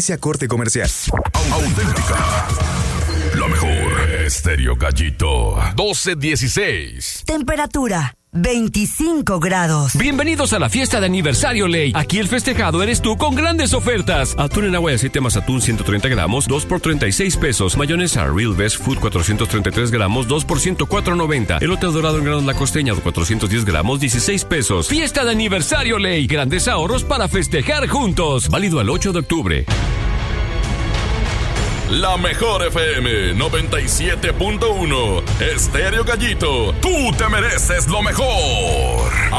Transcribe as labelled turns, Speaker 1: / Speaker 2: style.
Speaker 1: Inicia corte comercial.
Speaker 2: Auténtica. La mejor. Estéreo Gallito. 12:16.
Speaker 3: Temperatura 25 grados.
Speaker 4: Bienvenidos a la fiesta de aniversario Ley. Aquí el festejado eres tú con grandes ofertas. Atún en agua de aceite más atún 130 gramos, 2 por 36 pesos. Mayonesa Real Best Food 433 gramos, 2 por 104.90. Elote dorado en granos La Costeña 410 gramos, 16 pesos. Fiesta de aniversario Ley. Grandes ahorros para festejar juntos. Válido al 8 de octubre.
Speaker 2: La mejor FM 97.1. Estéreo Gallito. Tú te mereces lo mejor.